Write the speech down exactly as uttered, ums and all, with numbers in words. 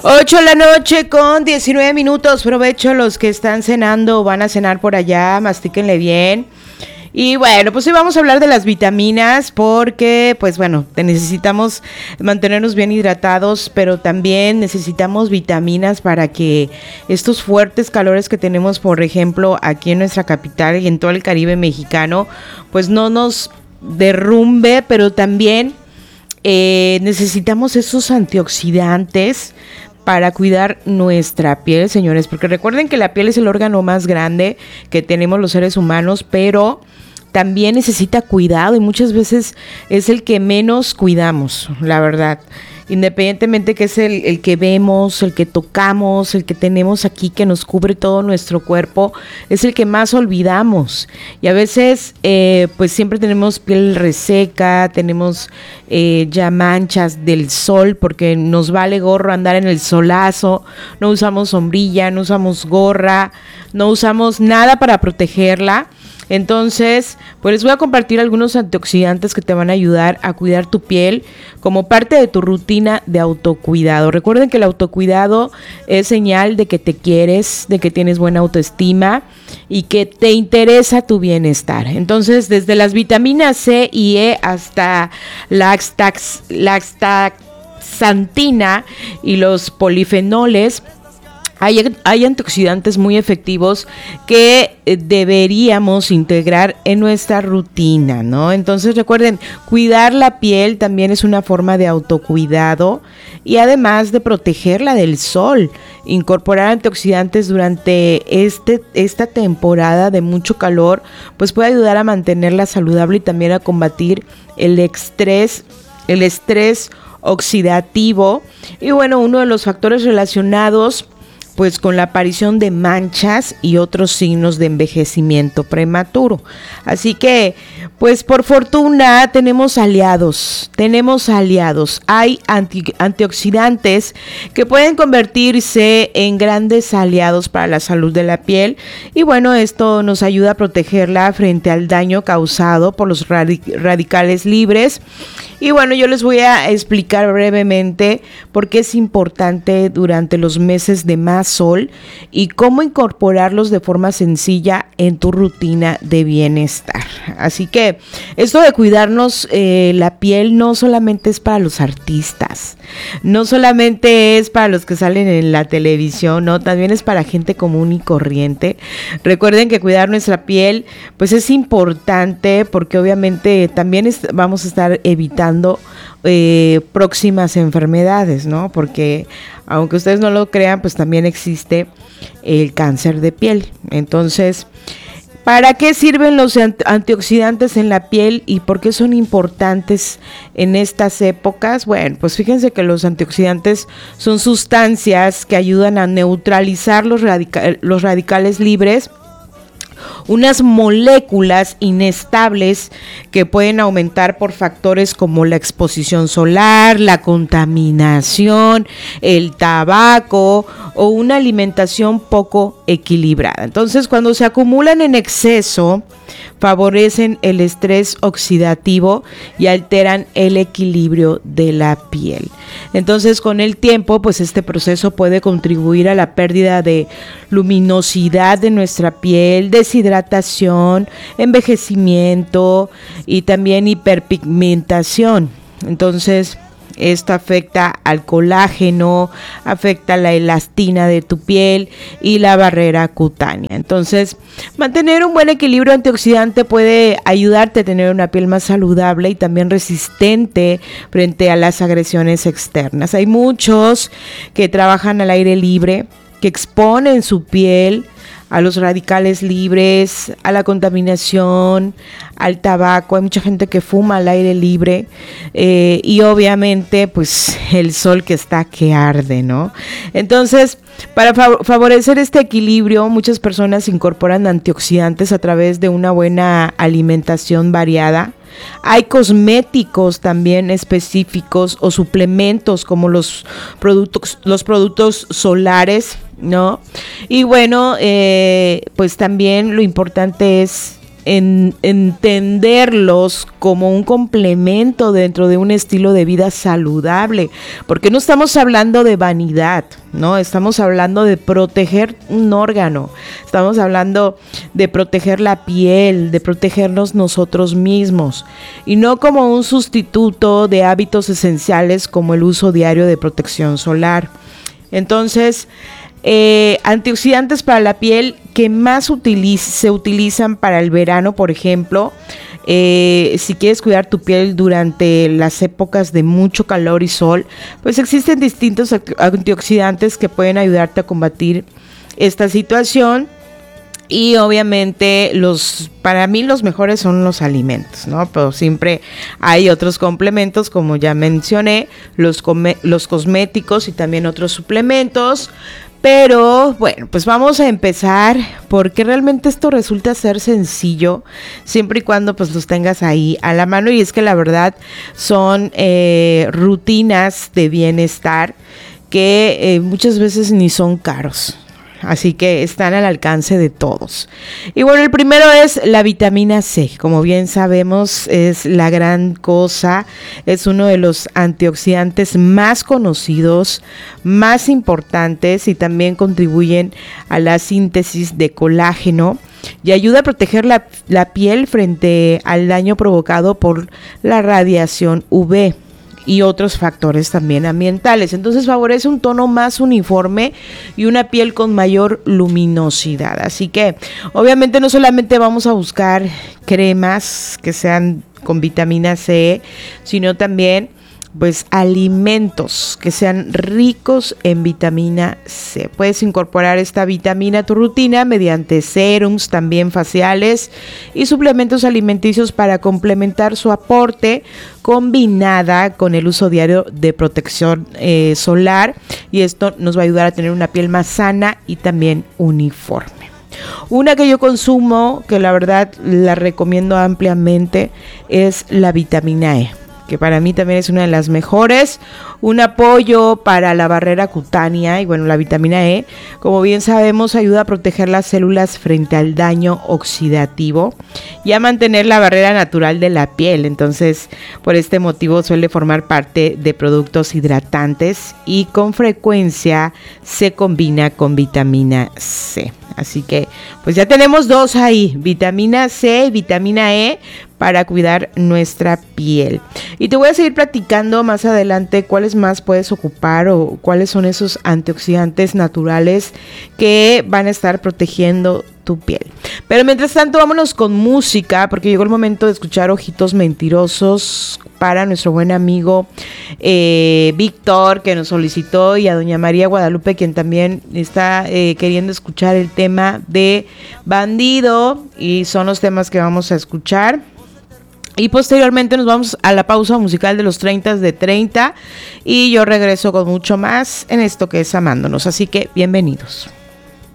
ocho de la noche con diecinueve minutos. Provecho los que están cenando o van a cenar por allá, mastíquenle bien. Y bueno, pues hoy vamos a hablar de las vitaminas porque, pues bueno, necesitamos mantenernos bien hidratados, pero también necesitamos vitaminas para que estos fuertes calores que tenemos, por ejemplo, aquí en nuestra capital y en todo el Caribe mexicano, pues no nos derrumbe, pero también eh, necesitamos esos antioxidantes para cuidar nuestra piel, señores, porque recuerden que la piel es el órgano más grande que tenemos los seres humanos, pero también necesita cuidado y muchas veces es el que menos cuidamos, la verdad. Independientemente que es el, el que vemos, el que tocamos, el que tenemos aquí que nos cubre todo nuestro cuerpo, es el que más olvidamos. Y a veces eh, pues siempre tenemos piel reseca, tenemos eh, ya manchas del sol porque nos vale gorro andar en el solazo, no usamos sombrilla, no usamos gorra, no usamos nada para protegerla. Entonces, pues les voy a compartir algunos antioxidantes que te van a ayudar a cuidar tu piel como parte de tu rutina de autocuidado. Recuerden que el autocuidado es señal de que te quieres, de que tienes buena autoestima y que te interesa tu bienestar. Entonces, desde las vitaminas C y E hasta la astaxantina y los polifenoles, Hay, hay antioxidantes muy efectivos que eh, deberíamos integrar en nuestra rutina, ¿no? Entonces recuerden, cuidar la piel también es una forma de autocuidado y además de protegerla del sol. Incorporar antioxidantes durante este, esta temporada de mucho calor, pues puede ayudar a mantenerla saludable y también a combatir el estrés, el estrés oxidativo. Y bueno, uno de los factores relacionados pues con la aparición de manchas y otros signos de envejecimiento prematuro. Así que, pues por fortuna tenemos aliados, tenemos aliados. Hay anti, antioxidantes que pueden convertirse en grandes aliados para la salud de la piel y bueno, esto nos ayuda a protegerla frente al daño causado por los radic- radicales libres. Y bueno, yo les voy a explicar brevemente por qué es importante durante los meses de más sol y cómo incorporarlos de forma sencilla en tu rutina de bienestar. Así que esto de cuidarnos eh, la piel no solamente es para los artistas, no solamente es para los que salen en la televisión, no, también es para gente común y corriente. Recuerden que cuidar nuestra piel pues es importante porque obviamente también es, vamos a estar evitando Eh, próximas enfermedades, ¿no? Porque aunque ustedes no lo crean, pues también existe el cáncer de piel. Entonces, ¿para qué sirven los antioxidantes en la piel y por qué son importantes en estas épocas? Bueno, pues fíjense que los antioxidantes son sustancias que ayudan a neutralizar los, radica- los radicales libres, unas moléculas inestables que pueden aumentar por factores como la exposición solar, la contaminación, el tabaco o una alimentación poco equilibrada. Entonces, cuando se acumulan en exceso, favorecen el estrés oxidativo y alteran el equilibrio de la piel. Entonces, con el tiempo, pues este proceso puede contribuir a la pérdida de luminosidad de nuestra piel, deshidratación, envejecimiento y también hiperpigmentación. Entonces, esto afecta al colágeno, afecta la elastina de tu piel y la barrera cutánea. Entonces, mantener un buen equilibrio antioxidante puede ayudarte a tener una piel más saludable y también resistente frente a las agresiones externas. Hay muchos que trabajan al aire libre, que exponen su piel a los radicales libres, a la contaminación, al tabaco. Hay mucha gente que fuma al aire libre eh, y obviamente pues el sol que está que arde, ¿no? Entonces, para fav- favorecer este equilibrio, muchas personas incorporan antioxidantes a través de una buena alimentación variada. Hay cosméticos también específicos o suplementos como los productos, los productos solares, ¿no? Y bueno, eh, pues también lo importante es en, entenderlos como un complemento dentro de un estilo de vida saludable, porque no estamos hablando de vanidad, ¿no? Estamos hablando de proteger un órgano, estamos hablando de proteger la piel, de protegernos nosotros mismos, y no como un sustituto de hábitos esenciales como el uso diario de protección solar. Entonces, Eh, antioxidantes para la piel que más utiliz- se utilizan para el verano, por ejemplo, eh, si quieres cuidar tu piel durante las épocas de mucho calor y sol, pues existen distintos antioxidantes que pueden ayudarte a combatir esta situación. Y obviamente los, para mí los mejores son los alimentos, ¿no? Pero siempre hay otros complementos, como ya mencioné, los, come, los cosméticos y también otros suplementos. Pero bueno, pues vamos a empezar porque realmente esto resulta ser sencillo siempre y cuando pues los tengas ahí a la mano, y es que la verdad son eh, rutinas de bienestar que eh, muchas veces ni son caros. Así que están al alcance de todos. Y bueno, el primero es la vitamina C. Como bien sabemos, es la gran cosa. Es uno de los antioxidantes más conocidos, más importantes, y también contribuyen a la síntesis de colágeno y ayuda a proteger la, la piel frente al daño provocado por la radiación U V y otros factores también ambientales. Entonces favorece un tono más uniforme y una piel con mayor luminosidad. Así que obviamente no solamente vamos a buscar cremas que sean con vitamina C, sino también pues alimentos que sean ricos en vitamina C. Puedes incorporar esta vitamina a tu rutina mediante serums también faciales y suplementos alimenticios para complementar su aporte, combinada con el uso diario de protección eh, solar, y esto nos va a ayudar a tener una piel más sana y también uniforme. Una que yo consumo, que la verdad la recomiendo ampliamente, es la vitamina E, que para mí también es una de las mejores, un apoyo para la barrera cutánea. Y bueno, la vitamina E, como bien sabemos, ayuda a proteger las células frente al daño oxidativo y a mantener la barrera natural de la piel. Entonces, por este motivo suele formar parte de productos hidratantes y con frecuencia se combina con vitamina C. Así que pues ya tenemos dos ahí, vitamina C y vitamina E, para cuidar nuestra piel. Y te voy a seguir platicando más adelante cuáles más puedes ocupar o cuáles son esos antioxidantes naturales que van a estar protegiendo tu piel. Pero mientras tanto, vámonos con música, porque llegó el momento de escuchar Ojitos Mentirosos para nuestro buen amigo eh, Víctor, que nos solicitó, y a doña María Guadalupe, quien también está eh, queriendo escuchar el tema de Bandido, y son los temas que vamos a escuchar. Y posteriormente nos vamos a la pausa musical de los treinta de treinta, y yo regreso con mucho más en esto que es Amándonos. Así que bienvenidos.